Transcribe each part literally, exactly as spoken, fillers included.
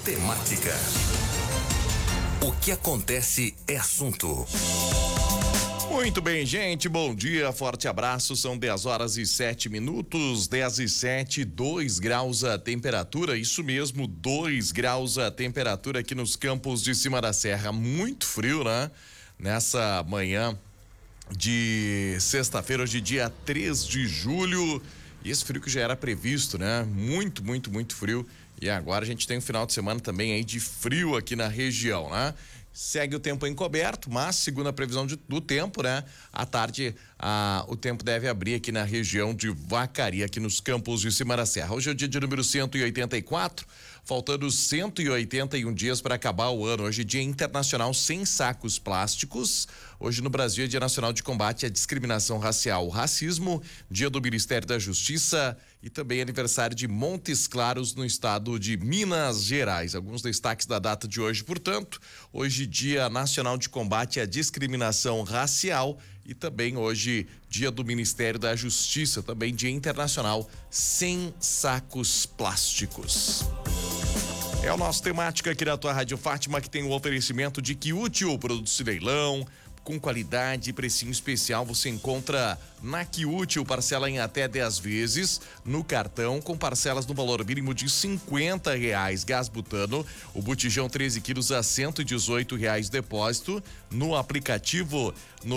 temática. O que acontece é assunto. Muito bem, gente, bom dia, forte abraço, são dez horas e sete minutos, dez e sete, dois graus a temperatura, isso mesmo, dois graus a temperatura aqui nos campos de cima da serra, muito frio, né? Nessa manhã de sexta-feira, hoje dia três de julho, e esse frio que já era previsto, né? Muito, muito, muito frio, e agora a gente tem um final de semana também aí de frio aqui na região, né? Segue o tempo encoberto, mas segundo a previsão de, do tempo, né? À tarde, ah, o tempo deve abrir aqui na região de Vacaria, aqui nos campos de cima da serra. Hoje é o dia de número cento e oitenta e quatro, faltando cento e oitenta e um dias para acabar o ano. Hoje é dia internacional sem sacos plásticos. Hoje no Brasil é dia nacional de combate à discriminação racial, o racismo, dia do Ministério da Justiça e também aniversário de Montes Claros no estado de Minas Gerais. Alguns destaques da data de hoje, portanto, hoje dia nacional de combate à discriminação racial e também hoje dia do Ministério da Justiça, também dia internacional sem sacos plásticos. É o nosso temática aqui da tua Rádio Fátima, que tem o oferecimento de que útil, produtos de leilão, com qualidade e precinho especial, você encontra na Que Útil, parcela em até dez vezes no cartão, com parcelas no valor mínimo de cinquenta reais. Gás butano, o botijão treze quilos a cento e dezoito reais depósito. No aplicativo,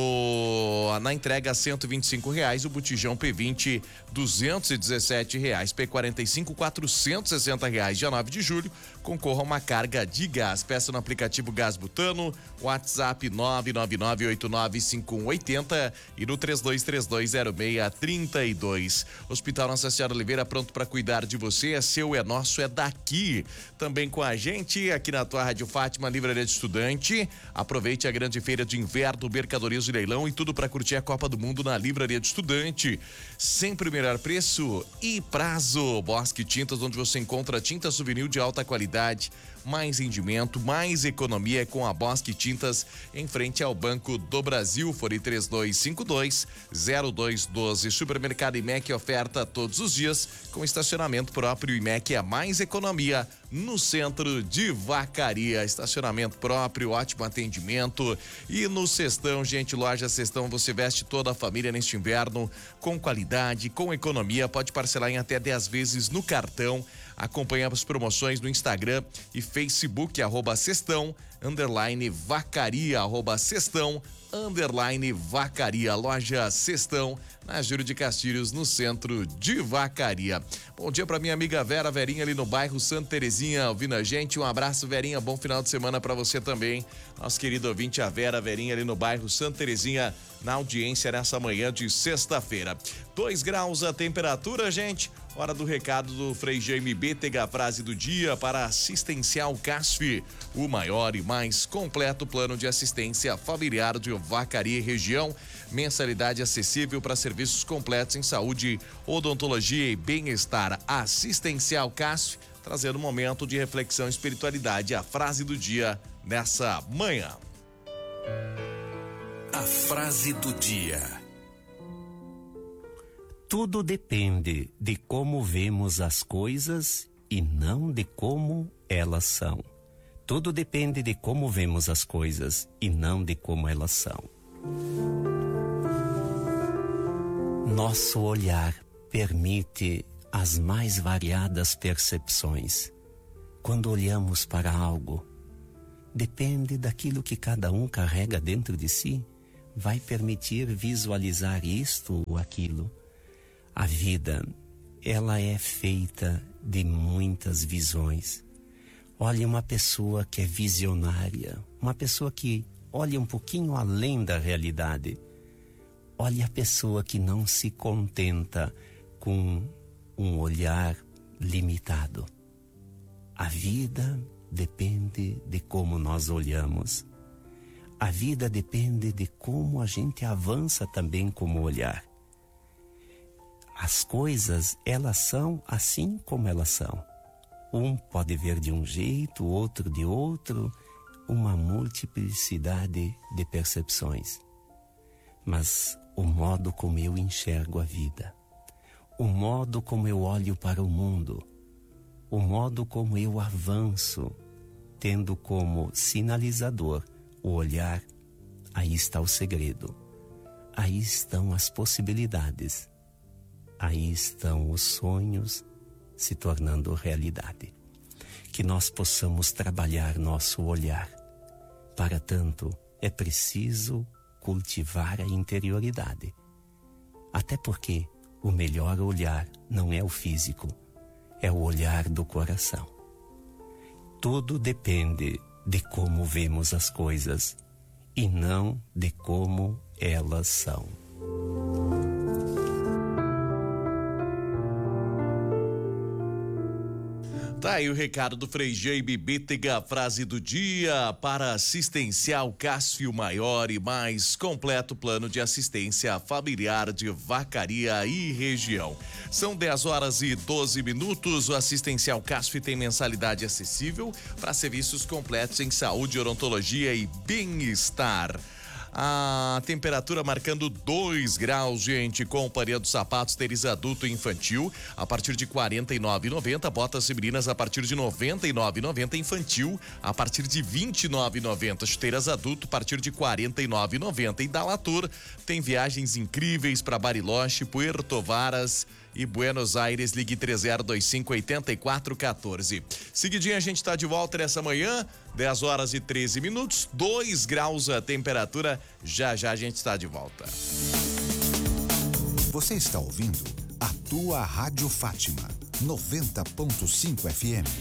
no na entrega a cento e vinte e cinco reais, o botijão P vinte duzentos e dezessete reais, P quarenta e cinco quatrocentos e sessenta reais. Dia nove de julho, concorra a uma carga de gás. Peça no aplicativo Gás Butano, WhatsApp nove nove nove oito nove cinco um oito zero e no três dois três dois zero seis três dois. Hospital Nossa Senhora Oliveira, pronto para cuidar de você, é seu, é nosso, é daqui. Também com a gente aqui na tua Rádio Fátima, Livraria de Estudante. Aproveite a grande feira de inverno, mercadorias de leilão e tudo para curtir a Copa do Mundo na Livraria de Estudante. Sempre o melhor preço e prazo. Bosque Tintas, onde você encontra tinta souvenir de alta qualidade, mais rendimento, mais economia com a Bosque Tintas, em frente ao Banco do Brasil. Fone três dois cinco dois zero dois um dois. Supermercado I M E C oferta todos os dias com estacionamento próprio. I M E C é mais economia no centro de Vacaria. Estacionamento próprio, ótimo atendimento. E no Cestão, gente, loja Cestão, você veste toda a família neste inverno com qualidade, com economia. Pode parcelar em até dez vezes no cartão. Acompanhe as promoções no Instagram e Facebook, arroba Cestão, underline Vacaria, arroba Cestão, underline Vacaria. Loja Cestão, na Júlio de Castilhos, no centro de Vacaria. Bom dia para minha amiga Vera, Verinha ali no bairro Santa Terezinha, ouvindo a gente. Um abraço, Verinha, bom final de semana para você também. Nosso querido ouvinte, a Vera, Verinha ali no bairro Santa Terezinha, na audiência nessa manhã de sexta-feira. Dois graus a temperatura, gente. Hora do recado do Frei Jaime Bétega, a frase do dia para Assistencial Casf, o maior e mais completo plano de assistência familiar de Vacaria e região. Mensalidade acessível para serviços completos em saúde, odontologia e bem-estar. Assistencial Casf, trazendo um momento de reflexão e espiritualidade. A frase do dia nessa manhã. A frase do dia. Tudo depende de como vemos as coisas e não de como elas são. Tudo depende de como vemos as coisas e não de como elas são. Nosso olhar permite as mais variadas percepções. Quando olhamos para algo, depende daquilo que cada um carrega dentro de si, vai permitir visualizar isto ou aquilo. A vida, ela é feita de muitas visões. Olhe uma pessoa que é visionária, uma pessoa que olha um pouquinho além da realidade. Olhe a pessoa que não se contenta com um olhar limitado. A vida depende de como nós olhamos. A vida depende de como a gente avança também como olhar. As coisas, elas são assim como elas são. Um pode ver de um jeito, outro de outro, uma multiplicidade de percepções. Mas o modo como eu enxergo a vida, o modo como eu olho para o mundo, o modo como eu avanço, tendo como sinalizador o olhar, aí está o segredo. Aí estão as possibilidades. Aí estão os sonhos se tornando realidade. Que nós possamos trabalhar nosso olhar. Para tanto, é preciso cultivar a interioridade. Até porque o melhor olhar não é o físico, é o olhar do coração. Tudo depende de como vemos as coisas e não de como elas são. Tá aí o recado do Frei Jaime Bétega, frase do dia para Assistencial Cássio, maior e mais completo plano de assistência familiar de Vacaria e região. São dez horas e doze minutos. O Assistencial Cássio tem mensalidade acessível para serviços completos em saúde, odontologia e bem-estar. A temperatura marcando dois graus, gente. Companhia dos Sapatos, tênis adulto e infantil a partir de quarenta e nove reais e noventa centavos. Botas femininas a partir de noventa e nove reais e noventa centavos. Infantil a partir de vinte e nove reais e noventa centavos. Chuteiras adulto a partir de quarenta e nove reais e noventa centavos. E da Latour tem viagens incríveis para Bariloche, Puerto Varas e Buenos Aires. Ligue três zero dois cinco, oito quatro um quatro. Seguidinho a gente tá de volta nessa manhã, dez horas e treze minutos, dois graus a temperatura. Já já a gente está de volta. Você está ouvindo a tua Rádio Fátima, noventa ponto cinco F M.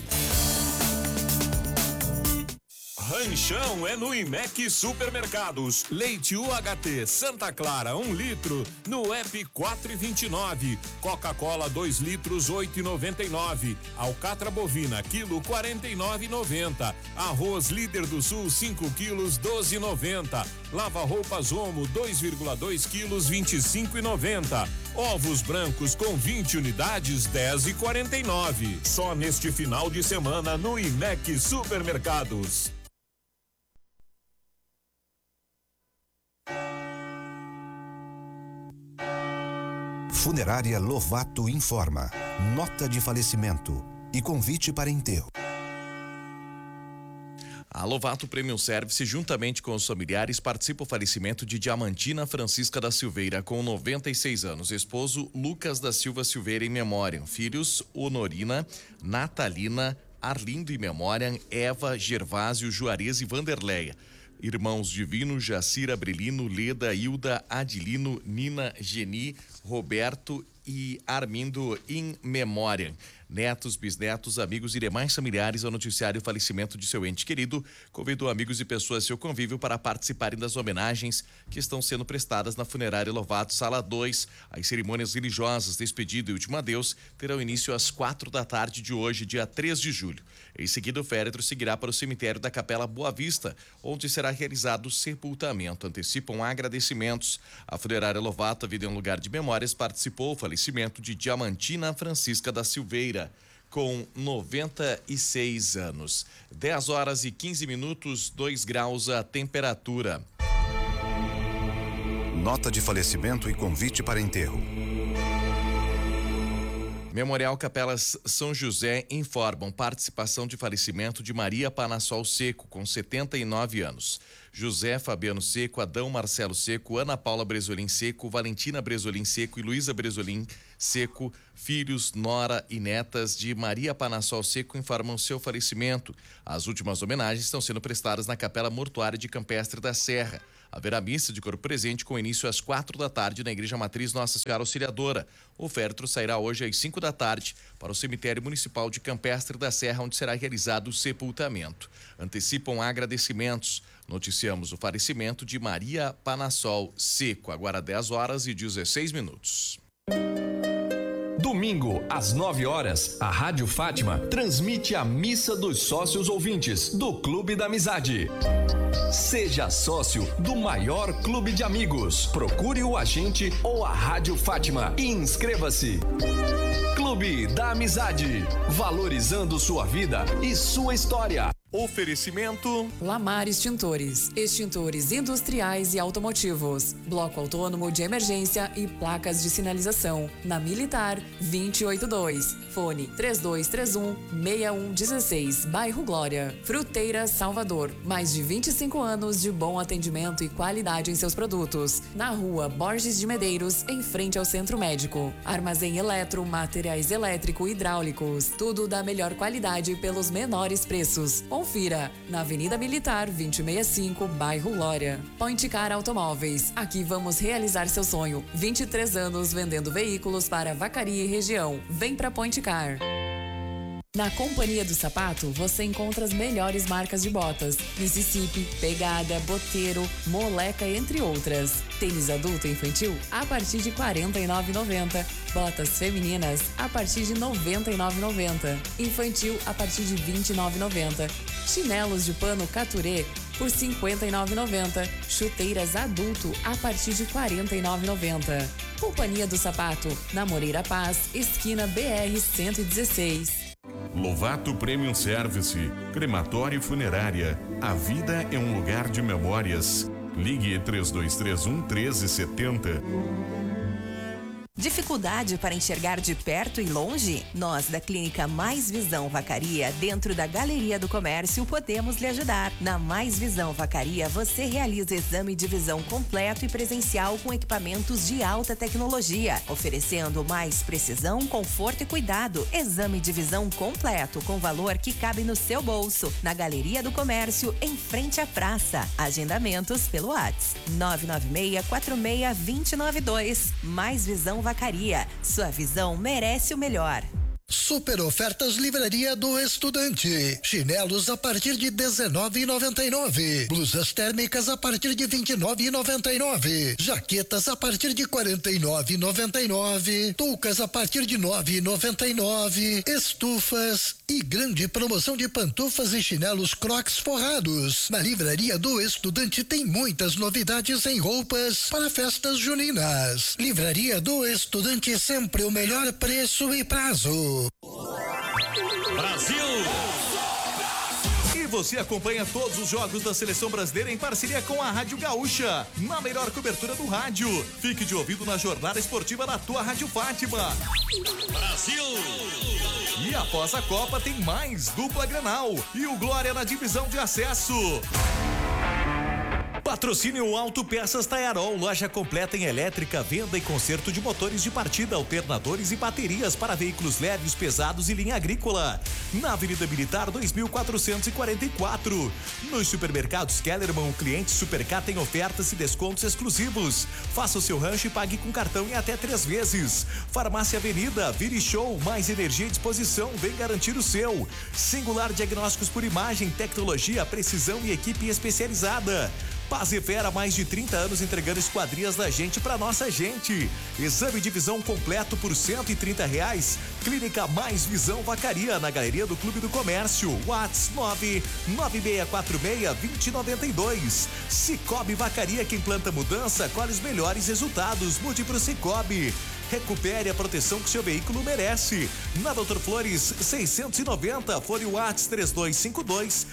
Ranchão é no Imec Supermercados. Leite U H T Santa Clara, um litro, no app quatro e vinte e nove. Coca-Cola, dois litros, oito e noventa e nove. Alcatra bovina, quilo, quarenta e nove e noventa. Arroz Líder do Sul, cinco quilos, doze e noventa. Lava roupas Omo, dois vírgula dois quilos, vinte e cinco e noventa. Ovos brancos com vinte unidades, dez e quarenta e nove. Só neste final de semana no Imec Supermercados. Funerária Lovato informa. Nota de falecimento e convite para enterro. A Lovato Premium Service, juntamente com os familiares, participa do falecimento de Diamantina Francisca da Silveira, com noventa e seis anos. Esposo Lucas da Silva Silveira em memória. Filhos Honorina, Natalina, Arlindo em memória, Eva, Gervásio, Juarez e Vanderleia. Irmãos Divino, Jacira, Brilino, Leda, Hilda, Adilino, Nina, Geni, Roberto e Armindo em memória. Netos, bisnetos, amigos e demais familiares ao noticiário o falecimento de seu ente querido. Convidou amigos e pessoas seu convívio para participarem das homenagens que estão sendo prestadas na Funerária Lovato, Sala dois. As cerimônias religiosas, despedida e último adeus terão início às quatro da tarde de hoje, dia três de julho. Em seguida, o féretro seguirá para o cemitério da Capela Boa Vista, onde será realizado o sepultamento. Antecipam agradecimentos. A Funerária Lovato, a vida em um lugar de memórias, participou do falecimento de Diamantina Francisca da Silveira, com noventa e seis anos. dez horas e quinze minutos, dois graus a temperatura. Nota de falecimento e convite para enterro. Memorial Capelas São José informam participação de falecimento de Maria Panassol Seco, com setenta e nove anos. José Fabiano Seco, Adão Marcelo Seco, Ana Paula Bresolim Seco, Valentina Bresolim Seco e Luísa Bresolim Seco, filhos, nora e netas de Maria Panassol Seco, informam seu falecimento. As últimas homenagens estão sendo prestadas na Capela Mortuária de Campestre da Serra. Haverá missa de corpo presente com início às quatro da tarde na Igreja Matriz Nossa Senhora Auxiliadora. O féretro sairá hoje às cinco da tarde para o cemitério municipal de Campestre da Serra, onde será realizado o sepultamento. Antecipam agradecimentos. Noticiamos o falecimento de Maria Panassol Seco. Agora dez horas e dezesseis minutos. Domingo, às nove horas, a Rádio Fátima transmite a Missa dos Sócios Ouvintes do Clube da Amizade. Seja sócio do maior clube de amigos. Procure o agente ou a Rádio Fátima e inscreva-se. Clube da Amizade, valorizando sua vida e sua história. Oferecimento Lamar Extintores, extintores industriais e automotivos, bloco autônomo de emergência e placas de sinalização, na Militar vinte e oito dois, fone três dois três um, seis um um seis, bairro Glória. Fruteira Salvador, mais de vinte e cinco anos de bom atendimento e qualidade em seus produtos, na rua Borges de Medeiros, em frente ao Centro Médico. Armazém Eletro, materiais elétrico e hidráulicos, tudo da melhor qualidade pelos menores preços. Confira, na Avenida Militar vinte e sessenta e cinco, bairro Glória. Point Car Automóveis, aqui vamos realizar seu sonho. vinte e três anos vendendo veículos para Vacaria e região. Vem pra Point Car. Na Companhia do Sapato, você encontra as melhores marcas de botas: Mississippi, Pegada, Boteiro, Moleca, entre outras. Tênis adulto e infantil a partir de quarenta e nove reais e noventa centavos. Botas femininas a partir de noventa e nove reais e noventa centavos. Infantil a partir de vinte e nove reais e noventa centavos. Chinelos de pano Caturé por cinquenta e nove reais e noventa centavos. Chuteiras adulto a partir de quarenta e nove reais e noventa centavos. Companhia do Sapato, na Moreira Paz, esquina B R cento e dezesseis. Lovato Premium Service, crematório e funerária. A vida é um lugar de memórias. Ligue três dois três um, um três sete zero. Dificuldade para enxergar de perto e longe? Nós, da Clínica Mais Visão Vacaria, dentro da Galeria do Comércio, podemos lhe ajudar. Na Mais Visão Vacaria, você realiza exame de visão completo e presencial com equipamentos de alta tecnologia, oferecendo mais precisão, conforto e cuidado. Exame de visão completo com valor que cabe no seu bolso. Na Galeria do Comércio, em frente à praça. Agendamentos pelo WhatsApp nove nove seis quatro seis dois zero nove dois. Mais Visão Vacaria, sua visão merece o melhor. Super ofertas Livraria do Estudante. Chinelos a partir de dezenove reais e noventa e nove centavos. Blusas térmicas a partir de vinte e nove reais e noventa e nove centavos. Jaquetas a partir de quarenta e nove reais e noventa e nove centavos. Toucas a partir de nove reais e noventa e nove centavos. Estufas e grande promoção de pantufas e chinelos Crocs forrados. Na Livraria do Estudante tem muitas novidades em roupas para festas juninas. Livraria do Estudante, sempre o melhor preço e prazo. Brasil! E você acompanha todos os jogos da Seleção Brasileira em parceria com a Rádio Gaúcha, na melhor cobertura do rádio. Fique de ouvido na jornada esportiva da tua Rádio Fátima. Brasil! E após a Copa tem mais dupla Grenal e o Glória na divisão de acesso. Patrocínio Autopeças Taiarol, loja completa em elétrica, venda e conserto de motores de partida, alternadores e baterias para veículos leves, pesados e linha agrícola. Na Avenida Militar dois mil quatrocentos e quarenta e quatro. Nos supermercados Kellerman, o cliente Supercar tem ofertas e descontos exclusivos. Faça o seu rancho e pague com cartão em até três vezes. Farmácia Avenida, Vire Show, mais energia à disposição, vem garantir o seu. Singular Diagnósticos por Imagem, tecnologia, precisão e equipe especializada. Paz e Fera, mais de trinta anos entregando esquadrias da gente pra nossa gente. Exame de visão completo por cento e trinta reais. Clínica Mais Visão Vacaria, na Galeria do Clube do Comércio. WhatsApp nove nove seis quatro seis dois zero nove dois. Cicobi Vacaria, quem planta mudança, colhe os melhores resultados. Mude pro Cicobi. Recupere a proteção que seu veículo merece. Na Doutor Flores seiscentos e noventa, fone WhatsApp três dois cinco dois